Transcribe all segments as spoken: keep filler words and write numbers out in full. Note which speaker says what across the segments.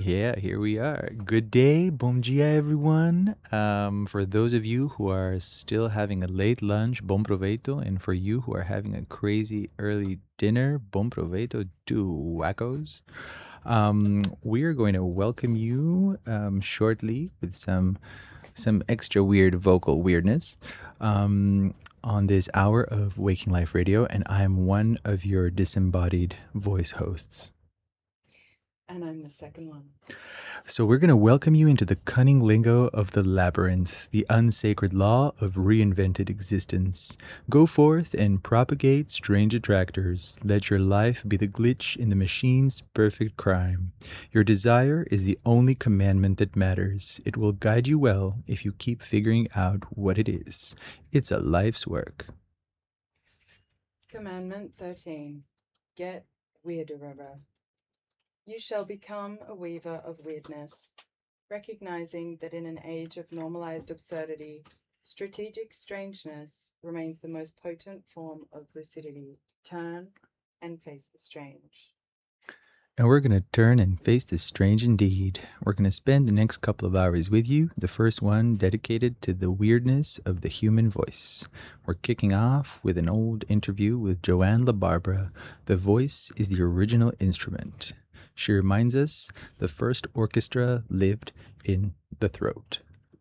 Speaker 1: Yeah, here we are. Good day, bom dia, everyone. Um, for those of you who are still having a late lunch, bom proveito. And for you who are having a crazy early dinner, bom proveito, do wackos. Um, we are going to welcome you um, shortly with some some extra weird vocal weirdness um, on this hour of Waking Life Radio, and I'm one of your disembodied voice hosts.
Speaker 2: And I'm the second one.
Speaker 1: So we're going to welcome you into the cunning lingo of the labyrinth, the unsacred law of reinvented existence. Go forth and propagate strange attractors. Let your life be the glitch in the machine's perfect crime. Your desire is the only commandment that matters. It will guide you well if you keep figuring out what it is. It's a life's work.
Speaker 2: Commandment thirteen. Get weirder. You shall become a weaver of weirdness, recognizing that in an age of normalized absurdity, strategic strangeness remains the most potent form of lucidity. Turn and face the strange.
Speaker 1: And we're going to turn and face the strange indeed. We're going to spend the next couple of hours with you, the first one dedicated to the weirdness of the human voice. We're kicking off with an old interview with Joanne LaBarbera. The voice is the original instrument. She reminds us the first orchestra lived in the throat.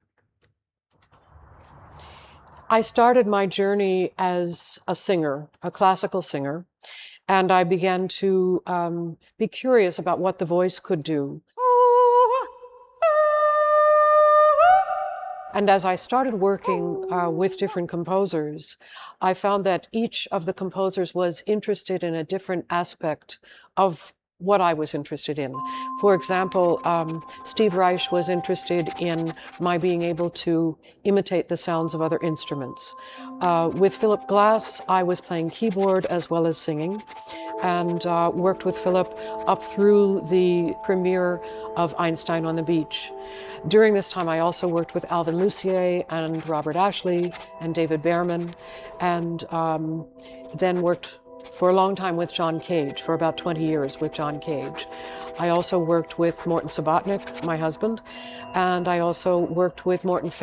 Speaker 3: I started my journey as a singer, a classical singer, and I began to um, be curious about what the voice could do. And as I started working uh, with different composers, I found that each of the composers was interested in a different aspect of what I was interested in. For example, um, Steve Reich was interested in my being able to imitate the sounds of other instruments. Uh, with Philip Glass, I was playing keyboard as well as singing, and uh, worked with Philip up through the premiere of Einstein on the Beach. During this time, I also worked with Alvin Lucier and Robert Ashley and David Behrman, and um, then worked for a long time with John Cage, for about twenty years with John Cage. I also worked with Morton Subotnick, my husband, and I also worked with Morton